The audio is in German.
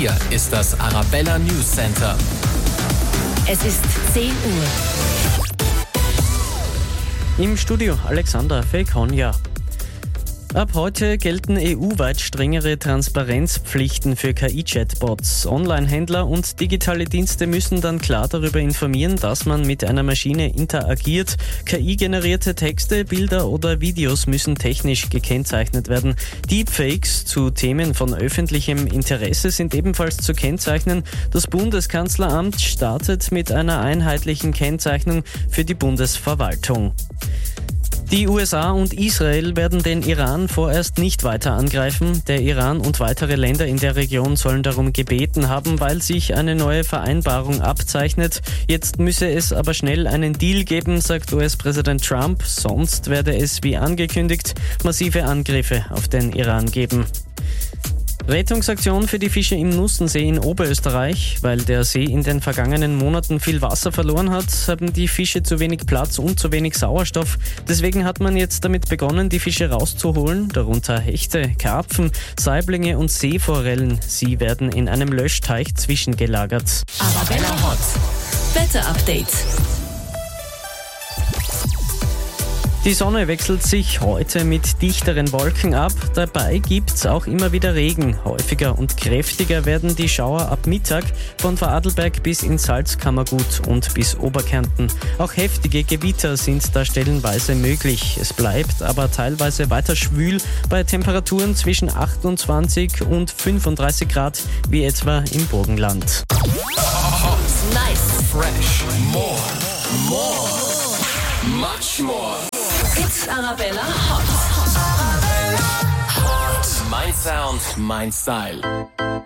Hier ist das Arabella News Center. Es ist 10 Uhr. Im Studio Alexander Felkonja. Ab heute gelten EU-weit strengere Transparenzpflichten für KI-Chatbots. Online-Händler und digitale Dienste müssen dann klar darüber informieren, dass man mit einer Maschine interagiert. KI-generierte Texte, Bilder oder Videos müssen technisch gekennzeichnet werden. Deepfakes zu Themen von öffentlichem Interesse sind ebenfalls zu kennzeichnen. Das Bundeskanzleramt startet mit einer einheitlichen Kennzeichnung für die Bundesverwaltung. Die USA und Israel werden den Iran vorerst nicht weiter angreifen. Der Iran und weitere Länder in der Region sollen darum gebeten haben, weil sich eine neue Vereinbarung abzeichnet. Jetzt müsse es aber schnell einen Deal geben, sagt US-Präsident Trump. Sonst werde es, wie angekündigt, massive Angriffe auf den Iran geben. Rettungsaktion für die Fische im Nussensee in Oberösterreich. Weil der See in den vergangenen Monaten viel Wasser verloren hat, haben die Fische zu wenig Platz und zu wenig Sauerstoff. Deswegen hat man jetzt damit begonnen, die Fische rauszuholen, darunter Hechte, Karpfen, Saiblinge und Seeforellen. Sie werden in einem Löschteich zwischengelagert. Arabella Hot. Wetterupdate. Die Sonne wechselt sich heute mit dichteren Wolken ab. Dabei gibt's auch immer wieder Regen. Häufiger und kräftiger werden die Schauer ab Mittag von Vorarlberg bis ins Salzkammergut und bis Oberkärnten. Auch heftige Gewitter sind da stellenweise möglich. Es bleibt aber teilweise weiter schwül bei Temperaturen zwischen 28 und 35 Grad, wie etwa im Burgenland. Nice. Fresh. More. Much more. It's Arabella Hot. Mein Sound, mein Style.